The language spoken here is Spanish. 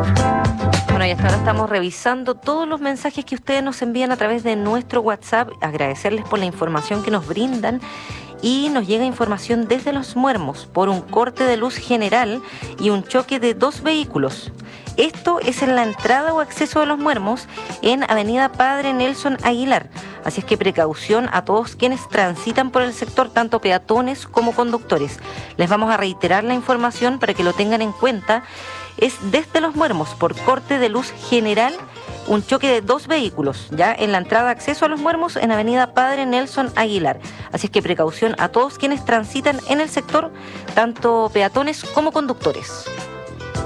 Bueno, y hasta ahora estamos revisando todos los mensajes que ustedes nos envían a través de nuestro WhatsApp. Agradecerles por la información que nos brindan. Y nos llega información desde Los Muermos por un corte de luz general y un choque de 2 vehículos. Esto es en la entrada o acceso de Los Muermos en Avenida Padre Nelson Aguilar. Así es que precaución a todos quienes transitan por el sector, tanto peatones como conductores. Les vamos a reiterar la información para que lo tengan en cuenta. Es desde Los Muermos por corte de luz general, un choque de 2 vehículos, ya en la entrada de acceso a Los Muermos en Avenida Padre Nelson Aguilar. Así es que precaución a todos quienes transitan en el sector, tanto peatones como conductores.